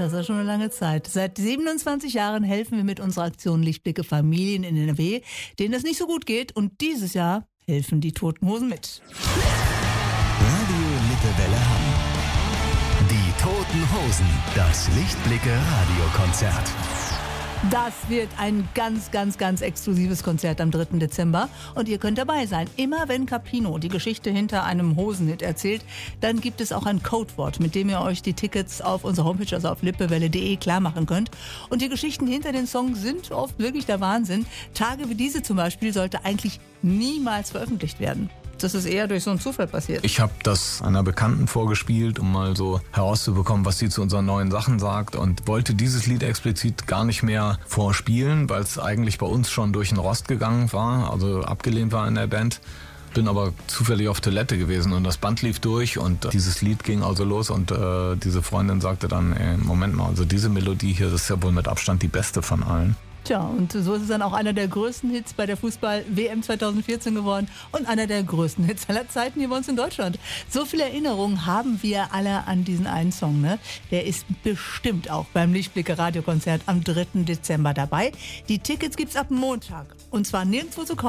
Das ist schon eine lange Zeit. Seit 27 Jahren helfen wir mit unserer Aktion Lichtblicke Familien in NRW, denen es nicht so gut geht. Und dieses Jahr helfen die Toten Hosen mit. Radio Lippewelle Hamm. Die Toten Hosen. Das Lichtblicke Radiokonzert. Das wird ein ganz exklusives Konzert am 3. Dezember und ihr könnt dabei sein. Immer wenn Campino die Geschichte hinter einem Hosenhit erzählt, dann gibt es auch ein Codewort, mit dem ihr euch die Tickets auf unserer Homepage, also auf lippewelle.de, klar machen könnt. Und die Geschichten hinter den Songs sind oft wirklich der Wahnsinn. Tage wie diese zum Beispiel sollte eigentlich niemals veröffentlicht werden. Das ist eher durch so einen Zufall passiert. Ich habe das einer Bekannten vorgespielt, um mal so herauszubekommen, was sie zu unseren neuen Sachen sagt, und wollte dieses Lied explizit gar nicht mehr vorspielen, weil es eigentlich bei uns schon durch den Rost gegangen war, also abgelehnt war in der Band. Bin aber zufällig auf Toilette gewesen und das Band lief durch und dieses Lied ging also los und diese Freundin sagte dann, Moment mal, also diese Melodie hier, das ist ja wohl mit Abstand die beste von allen. Tja, und so ist es dann auch einer der größten Hits bei der Fußball-WM 2014 geworden und einer der größten Hits aller Zeiten hier bei uns in Deutschland. So viele Erinnerungen haben wir alle an diesen einen Song, ne? Der ist bestimmt auch beim Lichtblicke Radiokonzert am 3. Dezember dabei. Die Tickets gibt's ab Montag und zwar nirgendwo zu kaufen.